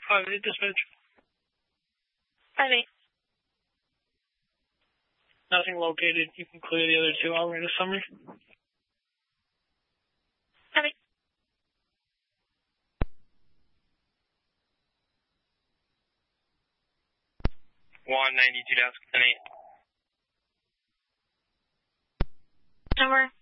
5-8 dispatch. 5-8. Nothing located. You can clear the other two. I'll write a summary. 5-8. 192 desk, 10-8. Number.